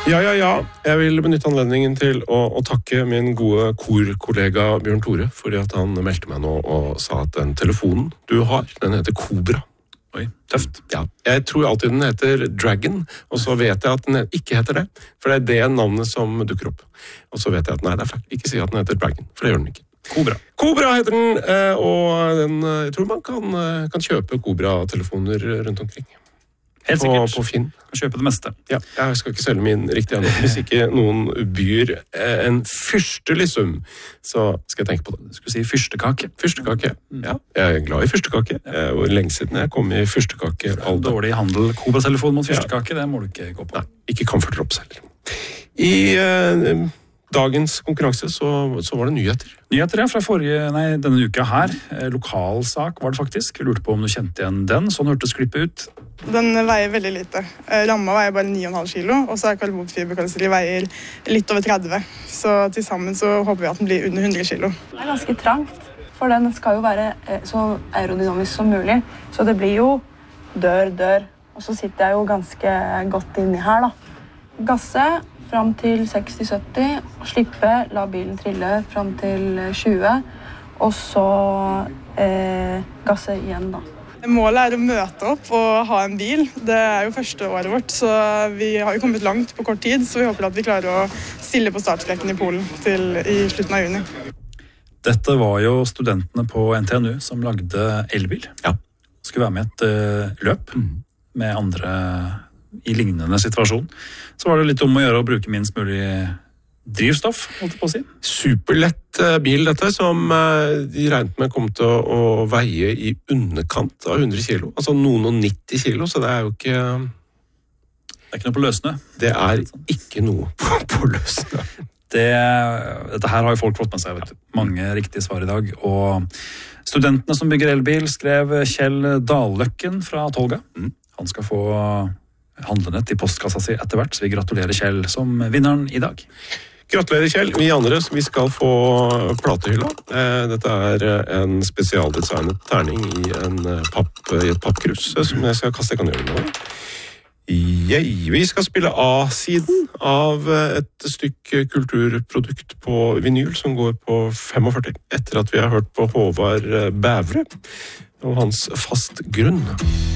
Ja. Jeg vil benytte anledningen til å takke min gode korkollega Bjørn Tore, fordi at han meldte meg nå og sa at den telefonen du har, den heter Cobra. Oi, tøft. Ja, jeg tror alltid den heter Dragon, og så vet jeg at den ikke heter det, for det er det navnet som dukker opp. Og så vet jeg at nei, det er feil. Ikke si at den heter Dragon, for det gjør den ikke. Cobra heter den, og jeg tror man kan kjøpe Cobra-telefoner rundt omkring. Helt sikkert. På Finn. Kan kjøpe det meste. Ja, jeg skal ikke selge min riktig ennå. Hvis ikke noen byr en fyrstelig sum, så skal jeg tenke på det. Du skulle si fyrstekake. Fyrstekake, ja. Jeg er glad i fyrstekake. Og lenge siden jeg kom i fyrstekake. Dårlig handel. Cobra-telefon mot fyrstekake, det må du ikke gå på. Nei, ikke Comfort Drops heller. I dagens konkurranse så var det nyheter. Nyheter, ja, fra denne uka her. Lokalsak var det faktisk. Vi lurte på om du kjente igjen den. Sånn hørtes klippet ut. Den veier veldig lite. Ramma veier bare 9,5 kilo, og så er karbonfiberkarosseri veier litt over 30. Så til sammen så håper vi at den blir under 100 kilo. Det er ganske trangt, for den skal jo være så aerodynamisk som mulig. Så det blir jo dør. Og så sitter jeg jo ganske godt inni her, da. Gasse fram til 60-70, slippe, la bilen trille fram til 20, og så gasse igjen, da. Målet er å møte opp og ha en bil. Det er jo første året vårt, så vi har jo kommet langt på kort tid, så vi håper at vi klarer å stille på startstreken i Polen i slutten av juni. Dette var jo studentene på NTNU som lagde elbil. Ja. Skulle være med et løp med andre i lignende situasjon. Så var det litt om å gjøre å bruke minst mulig drivstoff, holdt jeg på å si. Superlett bil dette, som de regnet med kom til å veie i underkant av 100 kilo. Altså noen og 90 kilo, så det er jo ikke... Det er ikke noe på løsene. Det er ikke noe på løsene. Dette her har jo folk fått med seg, vet du. Mange riktige svar i dag. Og studentene som bygger elbil skrev Kjell Dalløkken fra Tolga. Han skal få handlenett i postkassa si etter hvert, så vi gratulerer Kjell som vinneren i dag. Gratulerer, Kjell. Vi andre vi skal få platehylla. Dette er en spesialdesignet terning i et pappkrus, som jeg skal kaste. Jeg kan gjøre det nå. Vi skal spille A-siden av et stykke kulturprodukt på vinyl som går på 45, etter at vi har hørt på Håvard Bævre og hans Fast grunn.